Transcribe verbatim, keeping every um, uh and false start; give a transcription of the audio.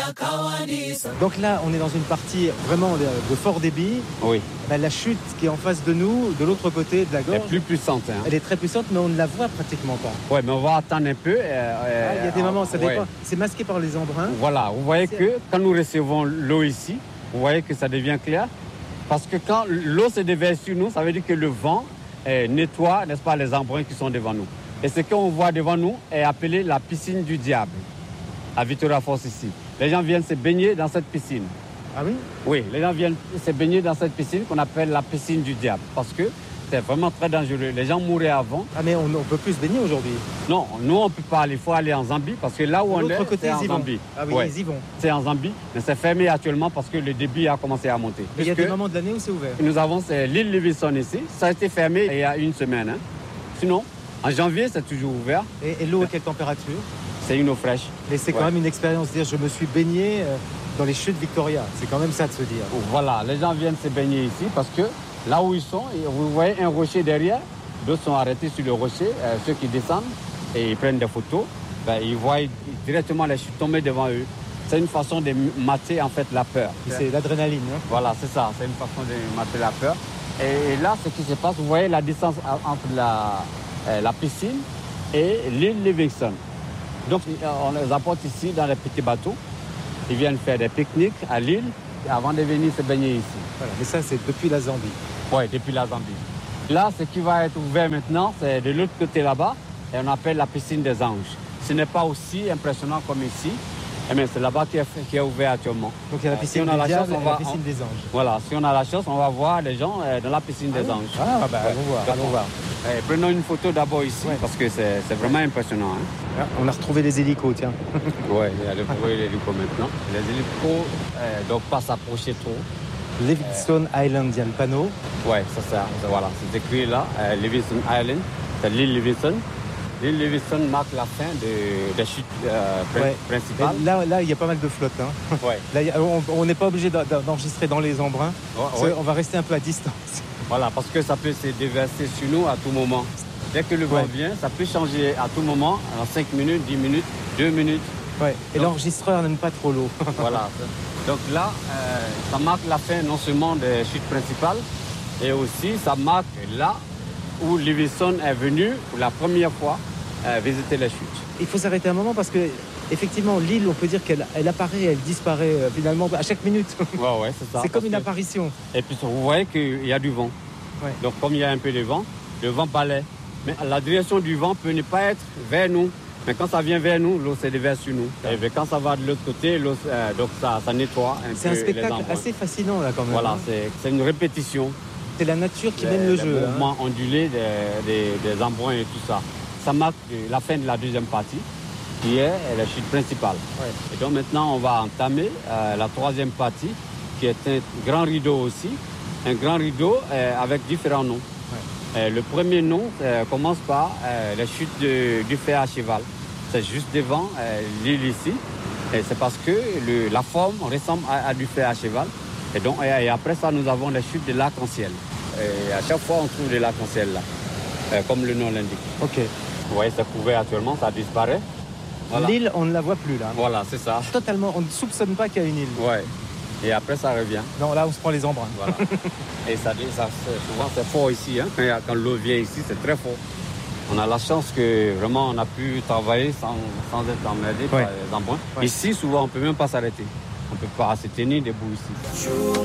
Donc là, on est dans une partie vraiment de, de fort débit. Oui. Ben, la chute qui est en face de nous, de l'autre côté de la gorge, elle est plus puissante. Hein. Elle est très puissante, mais on ne la voit pratiquement pas. Oui, mais on va attendre un peu. Euh, ah, il y a des moments, ça dépend. Ouais. C'est masqué par les embruns. Voilà, vous voyez que quand nous recevons l'eau ici, vous voyez que ça devient clair. Parce que quand l'eau se déverse sur nous, ça veut dire que le vent eh, nettoie, n'est-ce pas, les embruns qui sont devant nous. Et ce qu'on voit devant nous est appelé la piscine du diable, à Victoria Falls ici. Les gens viennent se baigner dans cette piscine. Ah oui? Oui, les gens viennent se baigner dans cette piscine qu'on appelle la piscine du diable. Parce que c'est vraiment très dangereux. Les gens mouraient avant. Ah mais on ne peut plus se baigner aujourd'hui? Non, nous on ne peut pas aller. Il faut aller en Zambie parce que là où on est, côté, c'est en Zambie. Ah oui, ouais. ils y vont. C'est en Zambie, mais c'est fermé actuellement parce que le débit a commencé à monter. Mais il y a des moments de l'année où c'est ouvert? Nous avons l'île Livingston ici. Ça a été fermé il y a une semaine. Hein. Sinon, en janvier, c'est toujours ouvert. Et, et l'eau à quelle température? C'est une eau fraîche. Mais c'est quand ouais. même une expérience de dire je me suis baigné dans les chutes Victoria. C'est quand même ça de se dire. Voilà, les gens viennent se baigner ici parce que là où ils sont, vous voyez un rocher derrière. D'autres sont arrêtés sur le rocher, euh, ceux qui descendent et ils prennent des photos, ben, ils voient directement les chutes tomber devant eux. C'est une façon de mater en fait la peur. C'est l'adrénaline. Hein? Voilà, c'est ça, c'est une façon de mater la peur. Et, et là, ce qui se passe, vous voyez la distance entre la, euh, la piscine et l'île Livingston. Donc on les apporte ici dans les petits bateaux. Ils viennent faire des pique-niques à l'île avant de venir se baigner ici. Voilà, mais ça, c'est depuis la Zambie. Oui, depuis la Zambie. Là, ce qui va être ouvert maintenant, c'est de l'autre côté là-bas, et on appelle la piscine des anges. Ce n'est pas aussi impressionnant comme ici, mais c'est là-bas qui est, qui est ouvert actuellement. Donc il y a la piscine si on a du la diable chance, on et va, la piscine on, des anges. Voilà, si on a la chance, on va voir les gens dans la piscine ah des oui. anges. Ah, bah, ouais. allons voir, allons voir. Et prenons une photo d'abord ici, ouais. parce que c'est vraiment impressionnant. Hein. Ah, on a retrouvé les hélicos, tiens. Oui, il y a le bruit des hélicos maintenant. Les hélicos ne doivent pas s'approcher trop. Livingston euh, Island, il y a le panneau. Oui, c'est ça. Voilà, c'est écrit là, euh, Livingston Island. C'est l'île Livingston. L'île Livingston marque la fin de, des chutes euh, ouais. principales. Et là, là, il y a pas mal de flotte. Hein. Ouais. Là, a, on n'est pas obligé d'enregistrer dans les embruns. Ouais, ouais. On va rester un peu à distance. Voilà, parce que ça peut se déverser sur nous à tout moment. Dès que le vent ouais. vient, ça peut changer à tout moment, en cinq minutes, dix minutes, deux minutes. Ouais. Et l'enregistreur n'aime pas trop l'eau. Voilà. Donc là, euh, ça marque la fin non seulement des chutes principales, et aussi ça marque là où Livingston est venu pour la première fois euh, visiter les chutes. Il faut s'arrêter un moment parce que effectivement l'île, on peut dire qu'elle elle apparaît, elle disparaît euh, finalement à chaque minute. Ouais, ouais, c'est ça. C'est comme une que... apparition. Et puis vous voyez qu'il y a du vent. Ouais. Donc comme il y a un peu de vent, le vent balaie. Mais la direction du vent peut ne pas être vers nous. Mais quand ça vient vers nous, l'eau se déverse sur nous. Et bien, quand ça va de l'autre côté, l'eau, euh, donc ça, ça nettoie un peu. C'est un spectacle assez fascinant là quand même. Voilà, c'est une répétition. C'est la nature qui les, mène le les jeu. Les mouvements hein. ondulés des, des, des embruns et tout ça. Ça marque la fin de la deuxième partie, qui est la chute principale. Ouais. Et donc maintenant, on va entamer euh, la troisième partie, qui est un grand rideau aussi. Un grand rideau euh, avec différents noms. Ouais. Euh, le premier nom euh, commence par euh, la chute de, du fer à cheval. C'est juste devant euh, l'île ici. Et c'est parce que le, la forme ressemble à, à du fer à cheval. Et, donc, et, et après ça, nous avons les chutes de l'arc-en-ciel. Et à chaque fois, on trouve de l'arc-en-ciel là, euh, comme le nom l'indique. Ok. Vous voyez, c'est couvert actuellement, ça disparaît. Voilà. L'île, on ne la voit plus là. Voilà, c'est ça. Totalement, on ne soupçonne pas qu'il y a une île. Ouais. Et après, ça revient. Non, là, on se prend les embruns. Voilà. Et ça, ça souvent, c'est fort ici. Hein. Quand, quand l'eau vient ici, c'est très fort. On a la chance que vraiment on a pu travailler sans, sans être emmerdé ouais. par les embruns. Ouais. Ici, souvent, on ne peut même pas s'arrêter. On ne peut pas se tenir debout ici.